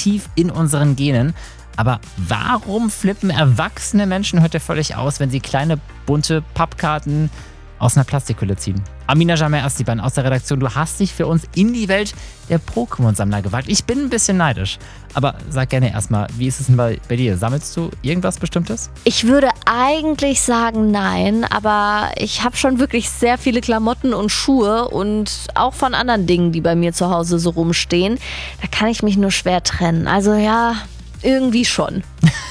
tief in unseren Genen. Aber warum flippen erwachsene Menschen heute völlig aus, wenn sie kleine, bunte Pappkarten aus einer Plastikhülle ziehen? Amina Jamel Astiban aus der Redaktion, du hast dich für uns in die Welt der Pokémon-Sammler gewagt. Ich bin ein bisschen neidisch. Aber sag gerne erstmal, wie ist es denn bei dir? Sammelst du irgendwas Bestimmtes? Ich würde eigentlich sagen nein, aber ich habe schon wirklich sehr viele Klamotten und Schuhe und auch von anderen Dingen, die bei mir zu Hause so rumstehen. Da kann ich mich nur schwer trennen. Also ja, irgendwie schon.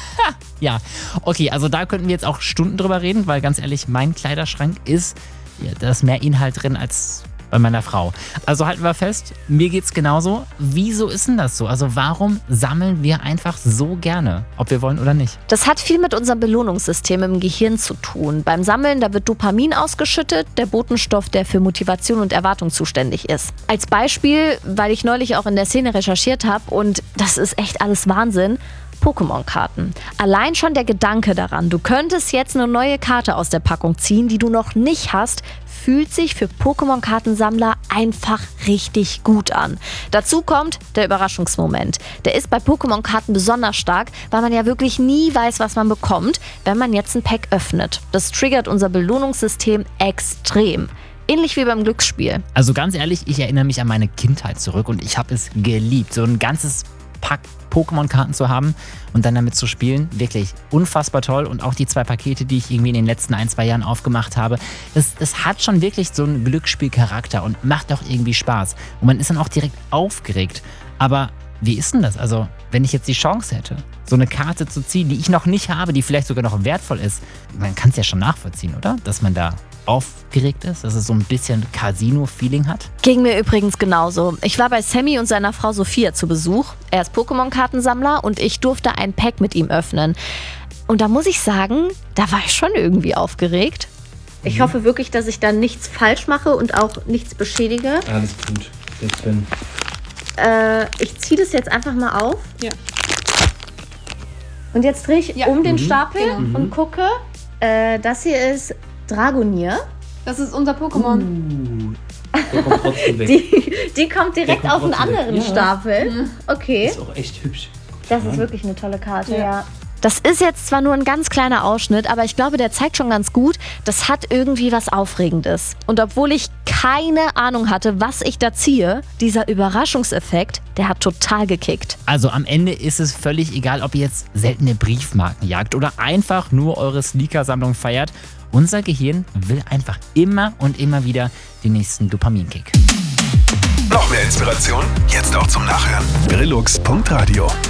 Ja, okay, also da könnten wir jetzt auch Stunden drüber reden, weil ganz ehrlich, mein Kleiderschrank ist, da ist mehr Inhalt drin als bei meiner Frau. Also halten wir fest, mir geht's genauso. Wieso ist denn das so? Also warum sammeln wir einfach so gerne, ob wir wollen oder nicht? Das hat viel mit unserem Belohnungssystem im Gehirn zu tun. Beim Sammeln, da wird Dopamin ausgeschüttet, der Botenstoff, der für Motivation und Erwartung zuständig ist. Als Beispiel, weil ich neulich auch in der Szene recherchiert habe und das ist echt alles Wahnsinn, Pokémon-Karten. Allein schon der Gedanke daran, du könntest jetzt eine neue Karte aus der Packung ziehen, die du noch nicht hast, fühlt sich für Pokémon-Kartensammler einfach richtig gut an. Dazu kommt der Überraschungsmoment. Der ist bei Pokémon-Karten besonders stark, weil man ja wirklich nie weiß, was man bekommt, wenn man jetzt ein Pack öffnet. Das triggert unser Belohnungssystem extrem. Ähnlich wie beim Glücksspiel. Also ganz ehrlich, ich erinnere mich an meine Kindheit zurück und ich habe es geliebt, so ein ganzes Pack Pokémon-Karten zu haben und dann damit zu spielen. Wirklich unfassbar toll. Und auch die 2 Pakete, die ich irgendwie in den letzten 1-2 Jahren aufgemacht habe, das hat schon wirklich so einen Glücksspielcharakter und macht auch irgendwie Spaß. Und man ist dann auch direkt aufgeregt. Aber wie ist denn das? Also, wenn ich jetzt die Chance hätte, so eine Karte zu ziehen, die ich noch nicht habe, die vielleicht sogar noch wertvoll ist, man kann es ja schon nachvollziehen, oder? Dass man da aufgeregt ist, dass es so ein bisschen Casino-Feeling hat? Ging mir übrigens genauso. Ich war bei Sammy und seiner Frau Sophia zu Besuch. Er ist Pokémon-Kartensammler und ich durfte ein Pack mit ihm öffnen. Und da muss ich sagen, da war ich schon irgendwie aufgeregt. Ich hoffe wirklich, dass ich da nichts falsch mache und auch nichts beschädige. Alles gut. Jetzt bin. Ich ziehe das jetzt einfach mal auf. Ja. Und jetzt drehe ich um den Stapel und gucke. Das hier ist Dragonier. Das ist unser Pokémon. Der kommt trotzdem weg. Die kommt direkt auf einen anderen Stapel. Okay. Ist auch echt hübsch. Das ist wirklich eine tolle Karte, ja. Das ist jetzt zwar nur ein ganz kleiner Ausschnitt, aber ich glaube, der zeigt schon ganz gut, das hat irgendwie was Aufregendes. Und obwohl ich keine Ahnung hatte, was ich da ziehe, dieser Überraschungseffekt, der hat total gekickt. Also am Ende ist es völlig egal, ob ihr jetzt seltene Briefmarken jagt oder einfach nur eure Sneakersammlung feiert. Unser Gehirn will einfach immer und immer wieder den nächsten Dopaminkick. Noch mehr Inspiration? Jetzt auch zum Nachhören. Grillux.radio